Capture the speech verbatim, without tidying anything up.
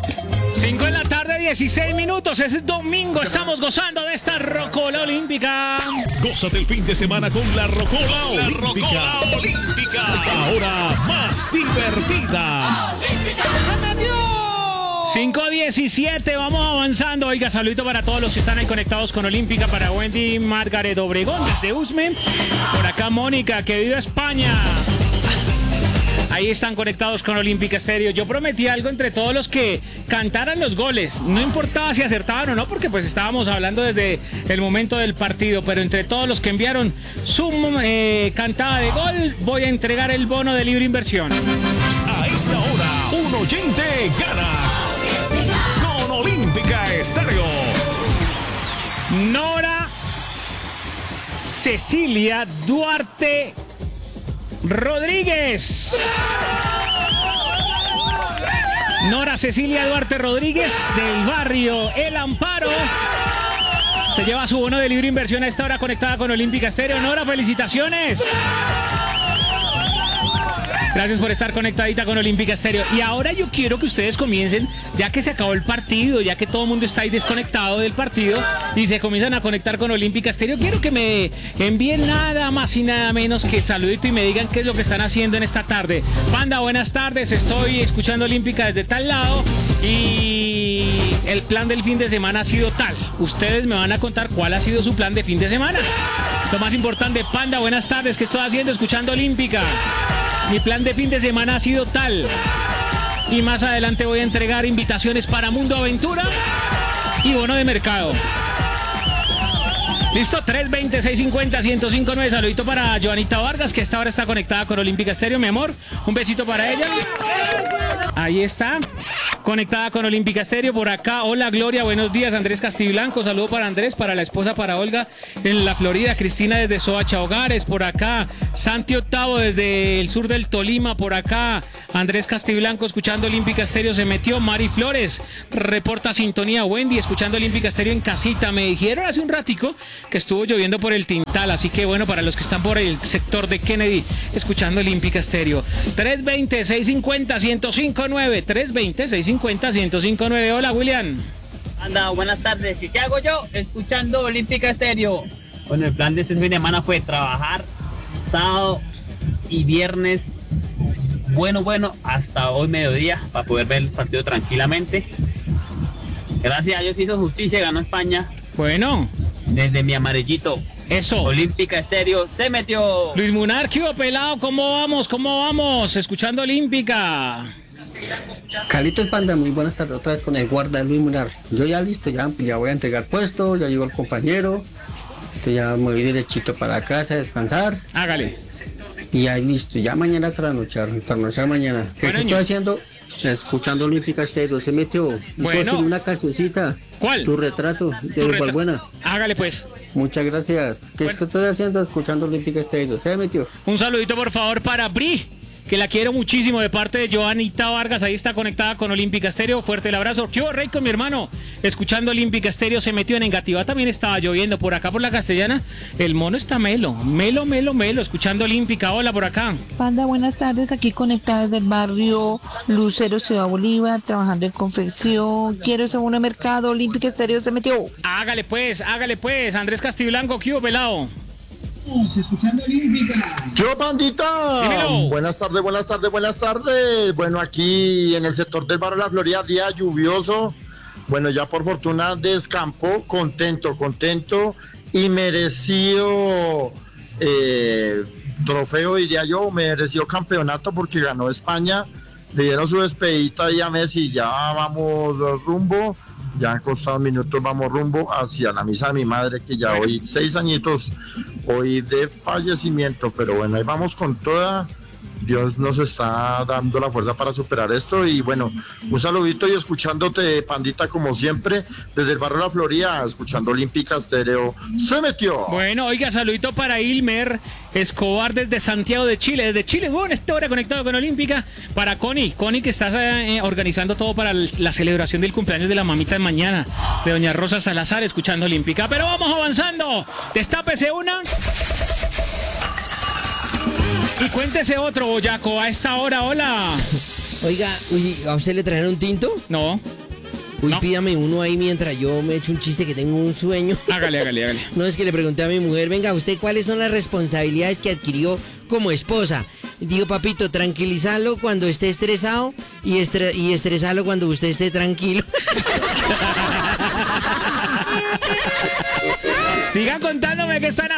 cinco de la tarde, dieciséis minutos, es domingo, estamos gozando de esta rocola olímpica. Gózate el fin de semana con la rocola La olímpica. rocola olímpica. Ahora más divertida. cinco diecisiete, vamos avanzando. Oiga, saludito para todos los que están ahí conectados con Olímpica, para Wendy Margaret Obregón desde Usme, por acá Mónica, que vive en España. Ahí están conectados con Olímpica Estéreo. Yo prometí algo entre todos los que cantaran los goles. No importaba si acertaban o no, porque pues estábamos hablando desde el momento del partido. Pero entre todos los que enviaron su eh, cantada de gol, voy a entregar el bono de libre inversión. A esta hora, un oyente gana con Olímpica Estéreo. Nora Cecilia Duarte Rodríguez. Nora Cecilia Duarte Rodríguez del barrio El Amparo se lleva su bono de libre inversión a esta hora conectada con Olímpica Estéreo. Nora, felicitaciones. Gracias por estar conectadita con Olímpica Estéreo. Y ahora yo quiero que ustedes comiencen, ya que se acabó el partido, ya que todo el mundo está ahí desconectado del partido y se comienzan a conectar con Olímpica Estéreo, quiero que me envíen nada más y nada menos que el saludito y me digan qué es lo que están haciendo en esta tarde. Panda, buenas tardes, estoy escuchando Olímpica desde tal lado y el plan del fin de semana ha sido tal. Ustedes me van a contar cuál ha sido su plan de fin de semana. Lo más importante, Panda, buenas tardes, ¿qué estoy haciendo escuchando Olímpica? Mi plan de fin de semana ha sido tal. Y más adelante voy a entregar invitaciones para Mundo Aventura y bono de mercado. Listo, tres veinte, seiscientos cincuenta, ciento cinco nueve. Saludito para Joanita Vargas, que a esta hora está conectada con Olímpica Estéreo, mi amor. Un besito para ella. Ahí está, conectada con Olímpica Estéreo. Por acá, hola Gloria, buenos días. Andrés Castiblanco, saludo para Andrés, para la esposa, para Olga en la Florida. Cristina desde Soacha Hogares, por acá. Santi Octavo desde el sur del Tolima, por acá. Andrés Castiblanco escuchando Olímpica Estéreo, se metió. Mari Flores reporta sintonía. Wendy escuchando Olímpica Estéreo en casita. Me dijeron hace un ratico que estuvo lloviendo por el Tintal, así que bueno, para los que están por el sector de Kennedy escuchando Olímpica Estéreo. tres veinte, seiscientos cincuenta, ciento cinco nueve. tres veinte, seiscientos cincuenta, ciento cinco nueve. Hola, William. Anda, buenas tardes. ¿Y qué hago yo? Escuchando Olímpica Estéreo. Bueno, el plan de este fin de semana fue trabajar sábado y viernes. Bueno, bueno, hasta hoy mediodía para poder ver el partido tranquilamente. Gracias a Dios hizo justicia, ganó España. Bueno. Desde mi amarillito. Eso. Olímpica Estéreo se metió. Luis Munar, ¿qué hubo, pelado? ¿Cómo vamos? ¿Cómo vamos? Escuchando Olímpica. Carlitos Panda, muy buenas tardes otra vez con el guarda Luis Munar. Yo ya listo, ya, ya voy a entregar puesto, ya llegó el compañero. Entonces ya me voy derechito para casa a descansar. Hágale. Y ahí listo, ya mañana trasnochar, trasnochar mañana. ¿Qué Bueno, estoy haciendo? Escuchando Olímpica Estéreo, se metió. Bueno. Una cancioncita. ¿Cuál? Tu retrato, de Tu igual retra- buena. Hágale pues. Muchas gracias. ¿Qué Bueno. estoy haciendo? Escuchando Olímpica Estéreo, se metió. Un saludito por favor para Bri, que la quiero muchísimo, de parte de Joanita Vargas. Ahí está conectada con Olímpica Estéreo. Fuerte el abrazo. ¿Qué hubo, Rey, con mi hermano? Escuchando Olímpica Estéreo, se metió en Engativá. También estaba lloviendo por acá por la Castellana. El mono está melo, melo, melo, melo. Escuchando Olímpica. Hola, por acá. Panda, buenas tardes, aquí conectada desde el barrio Lucero, Ciudad Bolívar, trabajando en confección. Quiero ese bono de mercado, Olímpica Estéreo se metió. Hágale pues, hágale pues. Andrés Castiblanco, ¿qué hubo, pelado? Escuchando Olímpica. ¡Yo, bandita! Dímelo. Buenas tardes, buenas tardes, buenas tardes. Bueno, aquí en el sector del barrio La Florida, día lluvioso. Bueno, ya por fortuna descampó, contento, contento y merecido eh, trofeo, diría yo, merecido campeonato porque ganó España. Le dieron su despedida ahí a Messi, ya vamos rumbo. Ya han costado minutos, vamos rumbo hacia la misa de mi madre, que ya hoy, seis añitos, hoy de fallecimiento, pero bueno, ahí vamos con toda. Dios nos está dando la fuerza para superar esto y bueno, un saludito y escuchándote, Pandita, como siempre, desde el barrio La Florida, escuchando Olímpica Estéreo, se metió. Bueno, oiga, saludito para Ilmer Escobar desde Santiago de Chile, desde Chile, bueno, esta hora conectado con Olímpica. Para Connie, Connie que está eh, organizando todo para la celebración del cumpleaños de la mamita de mañana, de doña Rosa Salazar, escuchando Olímpica. Pero vamos avanzando, destápese una y cuéntese otro, Boyaco, a esta hora. Hola. Oiga, uy, ¿a usted le trajeron un tinto? No. Uy, No. pídame uno ahí mientras yo me echo un chiste que tengo un sueño. Hágale, hágale, hágale. No, es que le pregunté a mi mujer, venga, ¿usted cuáles son las responsabilidades que adquirió como esposa? Digo, papito, tranquilizarlo cuando esté estresado y, estre- y estresarlo cuando usted esté tranquilo. Sigan contándome que están